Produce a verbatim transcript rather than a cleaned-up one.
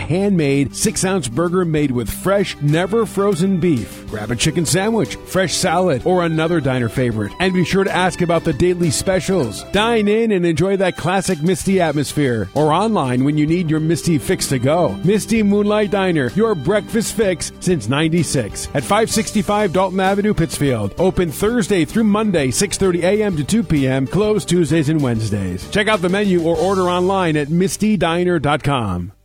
handmade six-ounce burger made with fresh, never frozen beef. Grab a chicken sandwich, fresh salad, or another diner favorite. And be sure to ask about the daily specials. Dine in and enjoy that classic Misty atmosphere. Or online when you need your Misty fix to go. Misty Moonlight Diner, your breakfast fix since ninety-six. At five sixty-five Dalton Avenue, Pittsfield. Open Thursday through Monday, six thirty a.m. to two p.m. Closed Tuesdays and Wednesdays. Check out the menu or order online at misty diner dot com.